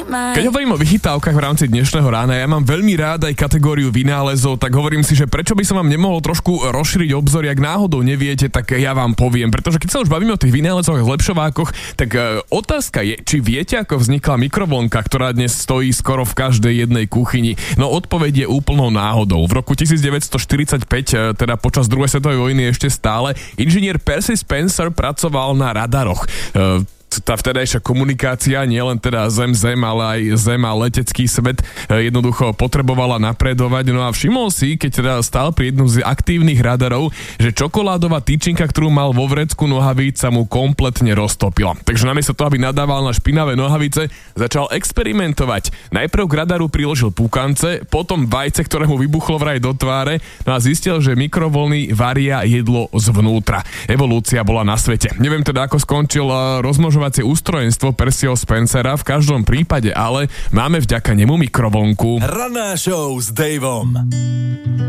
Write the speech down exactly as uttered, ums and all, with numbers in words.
Keď hovorím o vychytávkach v rámci dnešného rána, ja mám veľmi rád aj kategóriu vynálezov, tak hovorím si, že prečo by som vám nemohol trošku rozšíriť obzor, ak náhodou neviete, tak ja vám poviem, pretože keď sa už bavíme o tých vynálezoch a zlepšovákoch, tak e, otázka je, či viete, ako vznikla mikrovlnka, ktorá dnes stojí skoro v každej jednej kuchyni. No odpoveď je úplnou náhodou. V roku devätnásťstoštyridsaťpäť, e, teda počas druhej svetovej vojny ešte stále, inžinier Percy Spencer pracoval na radaroch. E, tá vtedajšia komunikácia, nielen teda zem-zem, ale aj zem a letecký svet jednoducho potrebovala napredovať. No a všimol si, keď teda stál pri jednom z aktívnych radarov, že čokoládová tyčinka, ktorú mal vo vrecku nohavíc, sa mu kompletne roztopila. Takže namiesto toho, aby nadával na špinavé nohavice, začal experimentovať. Najprv k radaru priložil púkance, potom vajce, ktoré mu vybuchlo vraj do tváre, no a zistil, že mikrovlny varia jedlo zvnútra. Evolúcia bola na svete. Neviem teda, ako skončil rozmnožovať ústrojenstvo Percyho Spencera, v každom prípade ale máme vďaka nemu mikrovlnku. Ranná show s Davom.